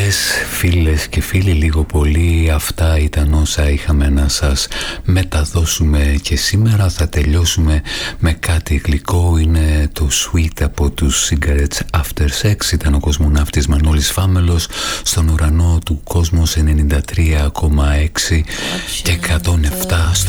Αγαπητές φίλες και φίλοι, λίγο πολύ αυτά ήταν όσα είχαμε να σας μεταδώσουμε και σήμερα θα τελειώσουμε με κάτι γλυκό. Είναι το Sweet από τους Cigarettes After Sex. Ήταν ο κοσμοναύτης Μανώλης Φάμελος στον ουρανό του Κόσμος 93,6 και 107.